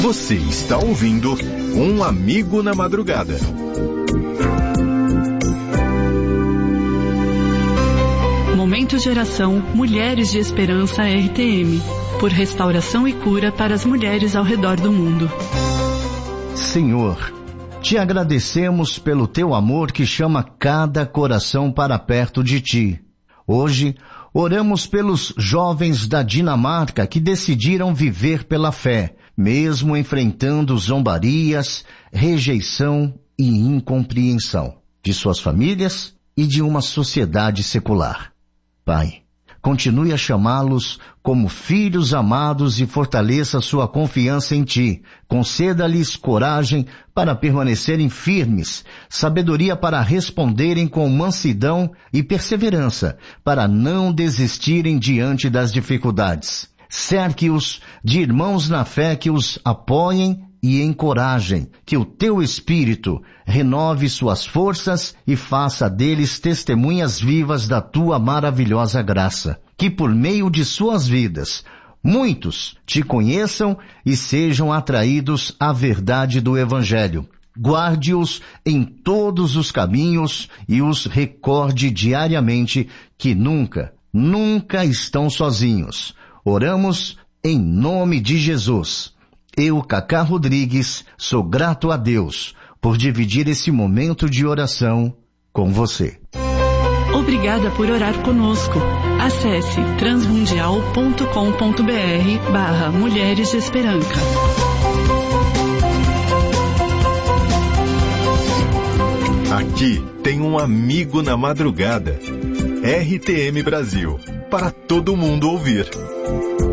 Você está ouvindo Um Amigo na Madrugada. Momento de oração Mulheres de Esperança RTM, por restauração e cura para as mulheres ao redor do mundo. Senhor, te agradecemos pelo teu amor que chama cada coração para perto de ti. Hoje, oramos pelos jovens da Dinamarca que decidiram viver pela fé, mesmo enfrentando zombarias, rejeição e incompreensão de suas famílias e de uma sociedade secular. Pai, continue a chamá-los como filhos amados e fortaleça sua confiança em Ti. Conceda-lhes coragem para permanecerem firmes, sabedoria para responderem com mansidão e perseverança, para não desistirem diante das dificuldades. Cerque-os de irmãos na fé que os apoiem e encorajem, que o Teu Espírito renove suas forças e faça deles testemunhas vivas da Tua maravilhosa graça. Que por meio de suas vidas, muitos Te conheçam e sejam atraídos à verdade do Evangelho. Guarde-os em todos os caminhos e os recorde diariamente que nunca estão sozinhos. Oramos em nome de Jesus. Eu, Cacá Rodrigues, sou grato a Deus por dividir esse momento de oração com você. Obrigada por orar conosco. Acesse transmundial.com.br/Mulheres de Esperança. Aqui tem um amigo na madrugada. RTM Brasil, para todo mundo ouvir.